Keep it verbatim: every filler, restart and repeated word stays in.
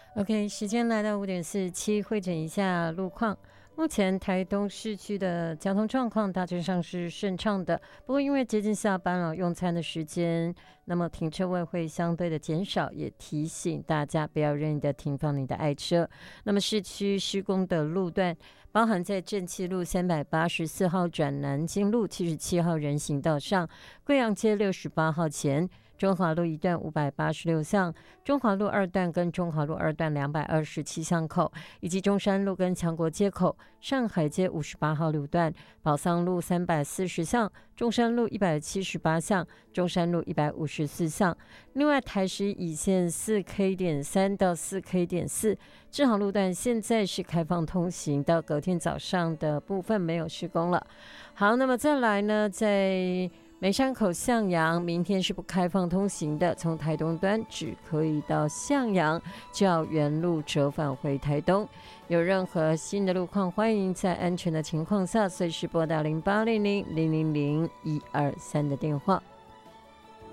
OK， 时间来到五点四十七，汇整一下路况。目前台东市区的交通状况大致上是顺畅的，不过因为接近下班了，用餐的时间，那么停车位会相对的减少，也提醒大家不要任意的停放你的爱车。那么市区施工的路段，包含在正气路三百八十四号转南京路七十七号人行道上，贵阳街六十八号前。中华路一段五百八十六巷，中华路二段跟中华路二段两百二十七巷口，以及中山路跟强国街口、上海街五十八号路段、宝桑路三百四十巷、中山路一百七十八巷、中山路一百五十四巷。另外，台十乙线四 K 点三到四 K 点四志航路段现在是开放通行，到隔天早上的部分没有施工了。好，那么再来呢，在梅山口向阳明天是不开放通行的，从台东端只可以到向阳，就要原路折返回台东。有任何新的路况，欢迎在安全的情况下随时拨打零八零零零零零一二三的电话。